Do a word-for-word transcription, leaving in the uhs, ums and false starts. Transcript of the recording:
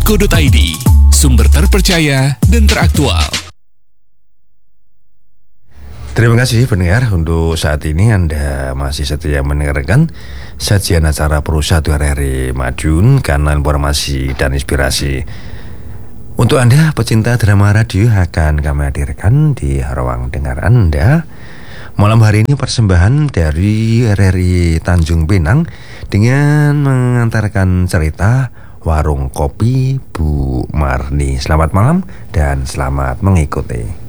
co dot i d, sumber terpercaya dan teraktual. Terima kasih pendengar, untuk saat ini Anda masih setia mendengarkan sajian acara Pro satu R R I Madiun, kanal informasi dan inspirasi. Untuk Anda pecinta drama radio, akan kami hadirkan di ruang dengar Anda malam hari ini persembahan dari R R I Tanjung Pinang dengan mengantarkan cerita Warung Kopi Bu Marni. Selamat malam dan selamat mengikuti.